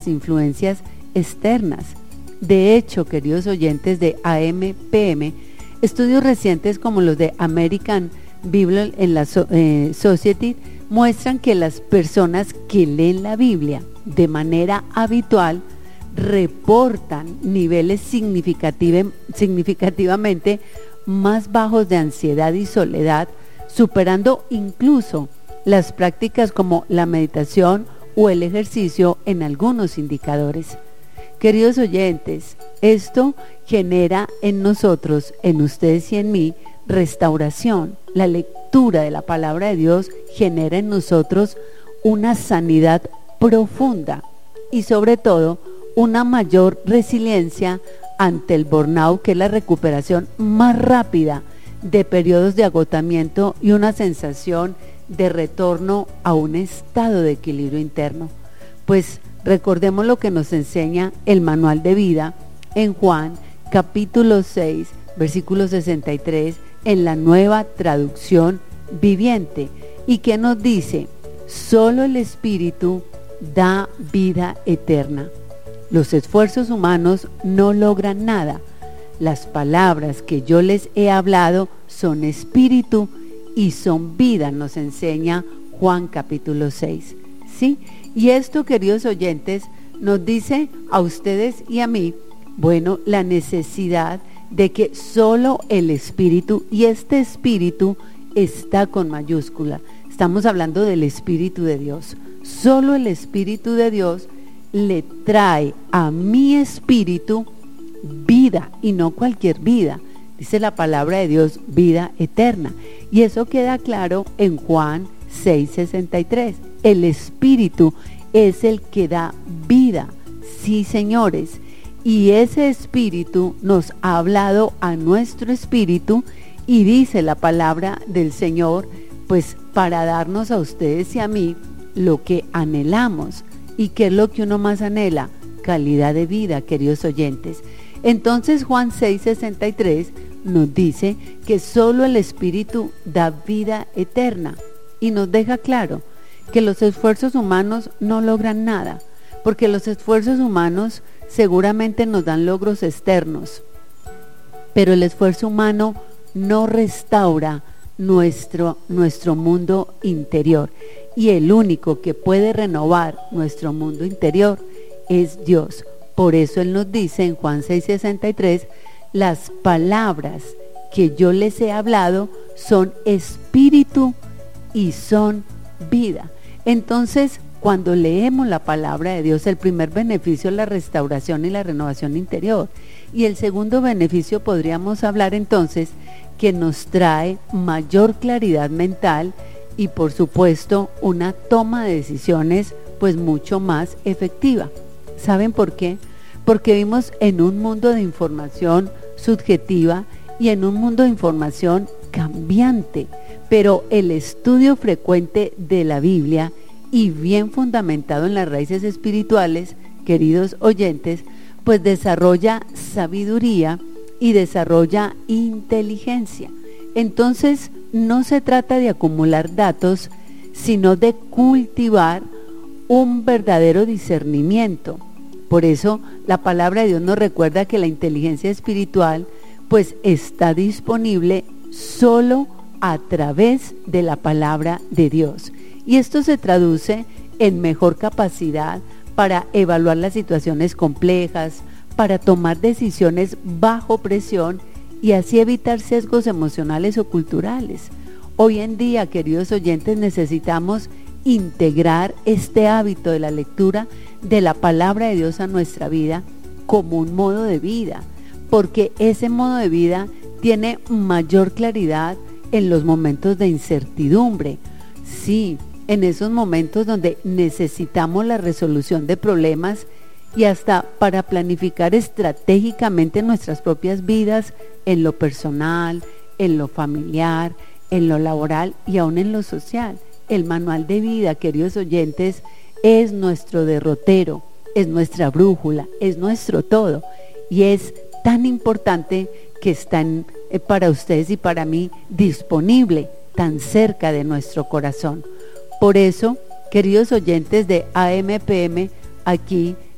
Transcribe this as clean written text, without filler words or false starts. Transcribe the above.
las influencias externas. De hecho, queridos oyentes de AMPM, estudios recientes como los de American Bible en la Society muestran que las personas que leen la Biblia de manera habitual reportan niveles significativamente más bajos de ansiedad y soledad, superando incluso las prácticas como la meditación o el ejercicio en algunos indicadores. Queridos oyentes, esto genera en nosotros, en ustedes y en mí, restauración. La lectura de la palabra de Dios genera en nosotros una sanidad profunda y sobre todo una mayor resiliencia ante el burnout, que es la recuperación más rápida de periodos de agotamiento y una sensación de retorno a un estado de equilibrio interno. Pues recordemos lo que nos enseña el manual de vida en Juan capítulo 6, versículo 63, en la Nueva Traducción Viviente, y que nos dice: solo el Espíritu da vida eterna. Los esfuerzos humanos no logran nada. Las palabras que yo les he hablado son espíritu y son vida, nos enseña Juan capítulo 6. ¿Sí? Y esto, queridos oyentes, nos dice a ustedes y a mí, bueno, la necesidad de que solo el Espíritu, y este Espíritu está con mayúscula, estamos hablando del Espíritu de Dios, solo el Espíritu de Dios le trae a mi espíritu vida, y no cualquier vida, dice la palabra de Dios, vida eterna. Y eso queda claro en Juan 6:63. El Espíritu es el que da vida, sí, señores, y ese Espíritu nos ha hablado a nuestro espíritu, y dice la palabra del Señor, pues para darnos a ustedes y a mí lo que anhelamos. ¿Y qué es lo que uno más anhela? Calidad de vida, queridos oyentes. Entonces Juan 6:63 nos dice que solo el Espíritu da vida eterna, y nos deja claro que los esfuerzos humanos no logran nada, porque los esfuerzos humanos seguramente nos dan logros externos, pero el esfuerzo humano no restaura nuestro mundo interior, y el único que puede renovar nuestro mundo interior es Dios. Por eso Él nos dice en Juan 6:63, las palabras que yo les he hablado son espíritu y son vida. Entonces, cuando leemos la palabra de Dios, el primer beneficio es la restauración y la renovación interior. Y el segundo beneficio podríamos hablar entonces que nos trae mayor claridad mental y, por supuesto, una toma de decisiones pues mucho más efectiva. ¿Saben por qué? Porque vivimos en un mundo de información subjetiva y en un mundo de información cambiante, pero el estudio frecuente de la Biblia y bien fundamentado en las raíces espirituales, queridos oyentes, pues desarrolla sabiduría y desarrolla inteligencia. Entonces, no se trata de acumular datos, sino de cultivar un verdadero discernimiento. Por eso, la palabra de Dios nos recuerda que la inteligencia espiritual, pues, está disponible solo a través de la palabra de Dios. Y esto se traduce en mejor capacidad para evaluar las situaciones complejas, para tomar decisiones bajo presión y así evitar sesgos emocionales o culturales. Hoy en día, queridos oyentes, necesitamos integrar este hábito de la lectura de la palabra de Dios a nuestra vida como un modo de vida, porque ese modo de vida tiene mayor claridad en los momentos de incertidumbre. Sí, en esos momentos donde necesitamos la resolución de problemas y hasta para planificar estratégicamente nuestras propias vidas en lo personal, en lo familiar, en lo laboral y aún en lo social. El manual de vida, queridos oyentes, es nuestro derrotero, es nuestra brújula, es nuestro todo, y es tan importante que está para ustedes y para mí disponible, tan cerca de nuestro corazón. Por eso, queridos oyentes de AMPM, aquí